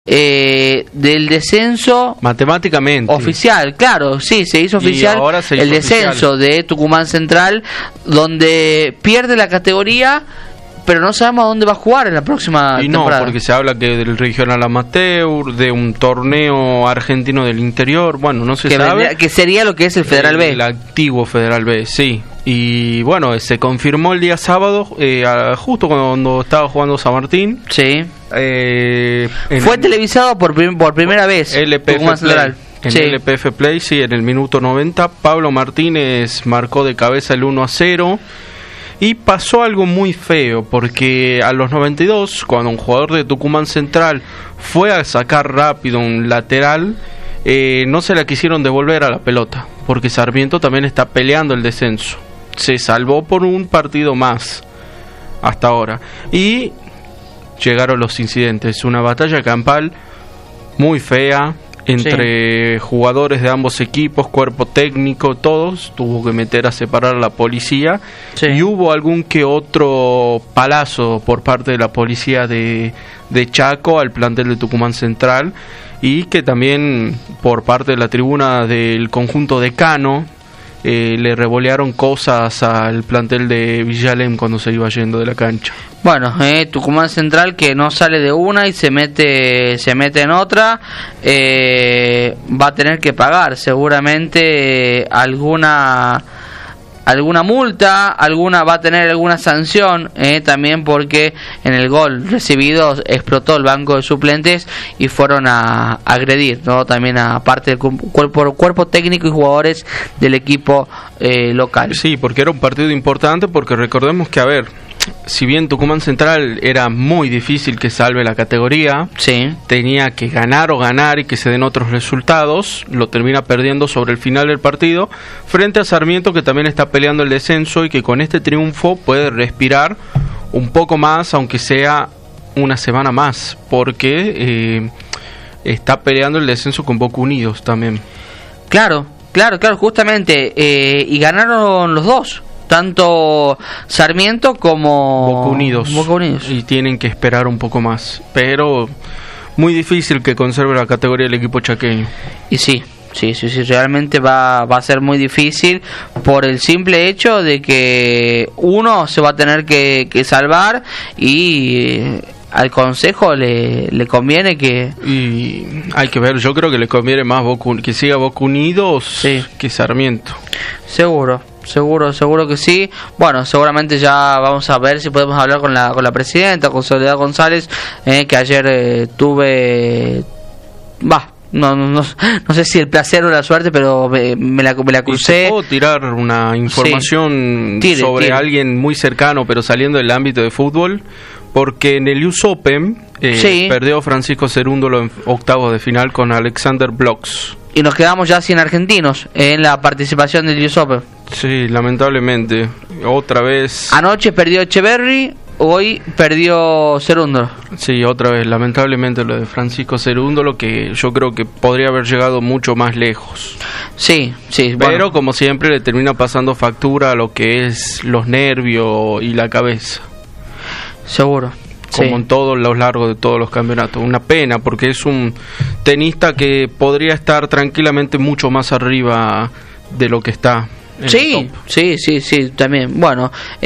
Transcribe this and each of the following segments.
del descenso matemáticamente oficial, claro, sí, se hizo oficial el descenso de Tucumán Central, donde pierde la categoría, pero no sabemos a dónde va a jugar en la próxima temporada. No, porque se habla que del regional amateur, de un torneo argentino del interior, bueno, no se sabe. Que sería lo que es el Federal B. El antiguo Federal B, sí. Y bueno, se confirmó el día sábado, justo cuando estaba jugando San Martín. Sí. Fue televisado por primera vez. LPF Play. En LPF Play, sí, en el minuto 90. Pablo Martínez marcó de cabeza el 1-0. Y pasó algo muy feo, porque a los 92, cuando un jugador de Tucumán Central fue a sacar rápido un lateral, no se la quisieron devolver a la pelota, porque Sarmiento también está peleando el descenso. Se salvó por un partido más hasta ahora. Y llegaron los incidentes, una batalla campal muy fea entre jugadores de ambos equipos, cuerpo técnico, todos. Tuvo que meter a separar a la policía. Y hubo algún que otro palazo por parte de la policía de Chaco al plantel de Tucumán Central, y que también por parte de la tribuna del conjunto decano le revolearon cosas al plantel de Villalem cuando se iba yendo de la cancha. Bueno, Tucumán Central que no sale de una y se mete en otra, va a tener que pagar seguramente alguna multa, va a tener alguna sanción, también porque en el gol recibido explotó el banco de suplentes y fueron a agredir, ¿no? También a parte del cuerpo técnico y jugadores del equipo local. Sí, porque era un partido importante, porque recordemos que, si bien Tucumán Central era muy difícil que salve la categoría, tenía que ganar y que se den otros resultados, lo termina perdiendo sobre el final del partido frente a Sarmiento, que también está peleando el descenso y que con este triunfo puede respirar un poco más, aunque sea una semana más, porque está peleando el descenso con Boca Unidos también. Claro, justamente, y ganaron los dos, tanto Sarmiento como Boca Unidos. Y tienen que esperar un poco más, pero muy difícil que conserve la categoría del equipo chaqueño. Y sí, realmente va a ser muy difícil, por el simple hecho de que uno se va a tener que salvar, y al consejo le conviene que... Y hay que ver, yo creo que le conviene más que siga Boca Unidos que Sarmiento. Seguro que sí. Bueno, seguramente ya vamos a ver si podemos hablar con la presidenta, con Soledad González, que ayer tuve... No sé si el placer o la suerte, pero me la crucé. ¿Y puedo tirar una información sobre alguien muy cercano, pero saliendo del ámbito de fútbol? Porque en el US Open perdió Francisco Cerúndolo en octavos de final con Alexander Blocks. Y nos quedamos ya sin argentinos en la participación del US Open. Sí, lamentablemente. Otra vez. Anoche perdió Echeverry, hoy perdió Cerúndolo. Sí, otra vez, lamentablemente lo de Francisco Cerúndolo, que yo creo que podría haber llegado mucho más lejos. Sí. Pero como siempre le termina pasando factura a lo que es los nervios y la cabeza. Seguro. Como en todos los largos de todos los campeonatos. Una pena, porque es un tenista que podría estar tranquilamente mucho más arriba de lo que está. Sí, también. Bueno,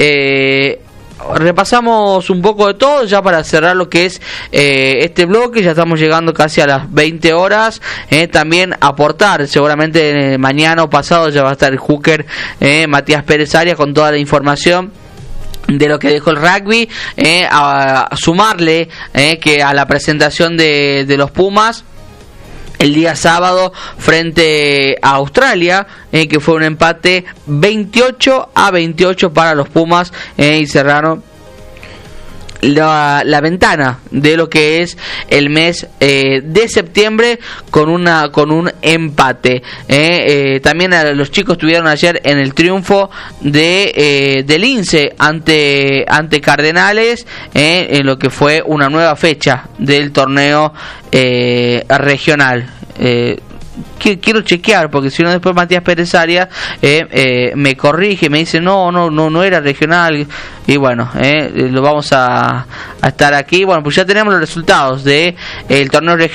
repasamos un poco de todo ya para cerrar lo que es este bloque. Ya estamos llegando casi a las 20 horas. También aportar, seguramente mañana o pasado ya va a estar el hooker Matías Pérez Arias con toda la información de lo que dejó el rugby, a sumarle que a la presentación de los Pumas el día sábado frente a Australia, que fue un empate 28-28 para los Pumas, y cerraron la ventana de lo que es el mes de septiembre con un empate. También los chicos estuvieron ayer en el triunfo del Lince ante Cardenales, en lo que fue una nueva fecha del torneo regional. quiero chequear, porque si no después Matías Pérez Arias me corrige, me dice no era regional, y bueno, lo vamos a estar aquí. Bueno, pues ya tenemos los resultados de el torneo regional